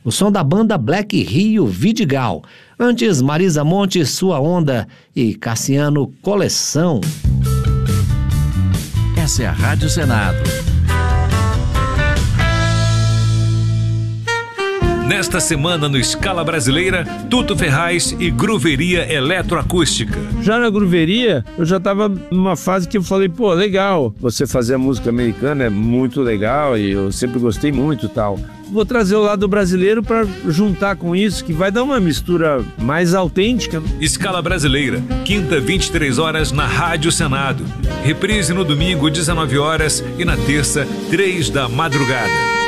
o som da banda Black Rio Vidigal. Antes, Marisa Monte, Sua Onda e Cassiano, Coleção. Essa é a Rádio Senado. Nesta semana no Escala Brasileira, Tuto Ferraz e Grooveria Eletroacústica. Já na Grooveria, eu já estava numa fase que eu falei, pô, legal, você fazer a música americana é muito legal e eu sempre gostei muito e tal. Vou trazer o lado brasileiro para juntar com isso, que vai dar uma mistura mais autêntica. Escala Brasileira, quinta, 23 horas na Rádio Senado. Reprise no domingo, 19 horas e na terça, 3 da madrugada.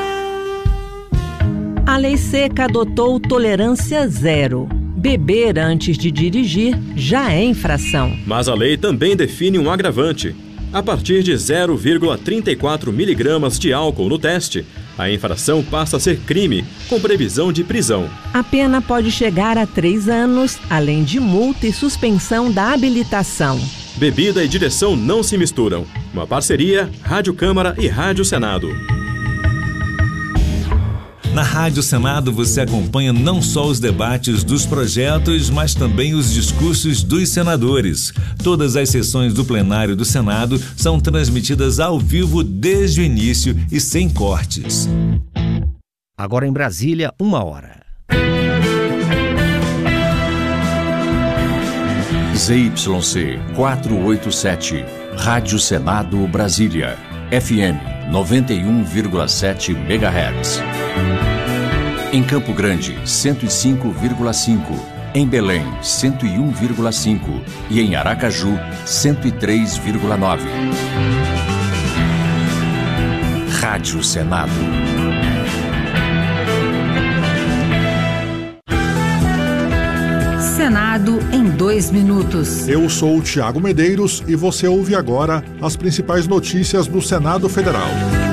A Lei Seca adotou tolerância zero. Beber antes de dirigir já é infração. Mas a lei também define um agravante. A partir de 0,34 miligramas de álcool no teste, a infração passa a ser crime, com previsão de prisão. A pena pode chegar a 3 anos, além de multa e suspensão da habilitação. Bebida e direção não se misturam. Uma parceria Rádio Câmara e Rádio Senado. Na Rádio Senado você acompanha não só os debates dos projetos, mas também os discursos dos senadores. Todas as sessões do plenário do Senado são transmitidas ao vivo desde o início e sem cortes. Agora em Brasília, 1h. ZYC 487, Rádio Senado Brasília, FM 91,7 MHz. Em Campo Grande, 105,5. Em Belém, 101,5. E em Aracaju, 103,9. Rádio Senado. Senado em 2 minutos. Eu sou o Tiago Medeiros e você ouve agora as principais notícias do Senado Federal.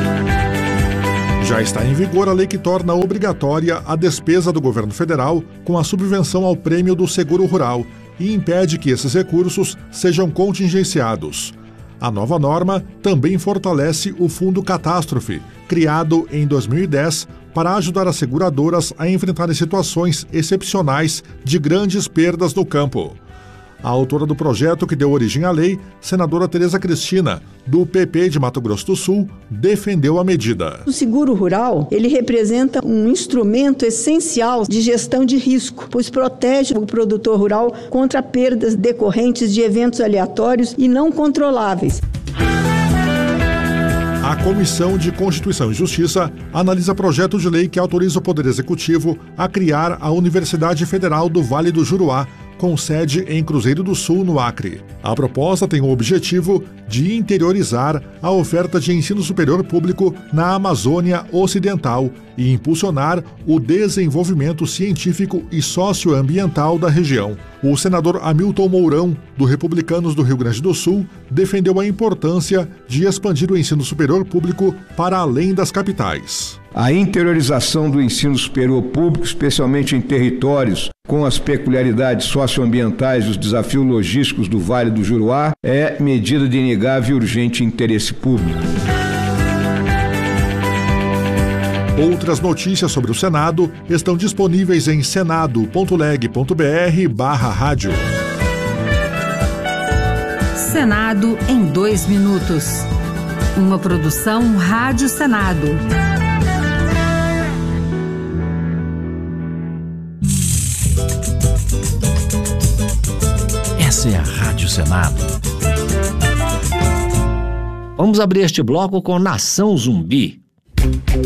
Já está em vigor a lei que torna obrigatória a despesa do governo federal com a subvenção ao prêmio do seguro rural e impede que esses recursos sejam contingenciados. A nova norma também fortalece o Fundo Catástrofe, criado em 2010 para ajudar as seguradoras a enfrentarem situações excepcionais de grandes perdas no campo. A autora do projeto que deu origem à lei, senadora Tereza Cristina, do PP de Mato Grosso do Sul, defendeu a medida. O seguro rural, ele representa um instrumento essencial de gestão de risco, pois protege o produtor rural contra perdas decorrentes de eventos aleatórios e não controláveis. A Comissão de Constituição e Justiça analisa projeto de lei que autoriza o Poder Executivo a criar a Universidade Federal do Vale do Juruá, com sede em Cruzeiro do Sul, no Acre. A proposta tem o objetivo de interiorizar a oferta de ensino superior público na Amazônia Ocidental e impulsionar o desenvolvimento científico e socioambiental da região. O senador Hamilton Mourão, do Republicanos do Rio Grande do Sul, defendeu a importância de expandir o ensino superior público para além das capitais. A interiorização do ensino superior público, especialmente em territórios com as peculiaridades socioambientais e os desafios logísticos do Vale do Juruá, é medida de inegável e urgente interesse público. Outras notícias sobre o Senado estão disponíveis em senado.leg.br/rádio. Senado em 2 minutos. Uma produção Rádio Senado. Essa é a Rádio Senado. Vamos abrir este bloco com Nação Zumbi.